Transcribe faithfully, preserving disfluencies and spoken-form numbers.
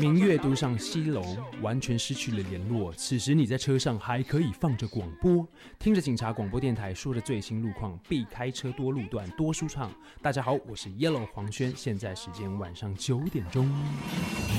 明月独上西楼，完全失去了联络。此时你在车上还可以放着广播，听着警察广播电台说的最新路况，避开车多路段，多舒畅。大家好，我是 Yellow 黄轩，现在时间晚上九点钟。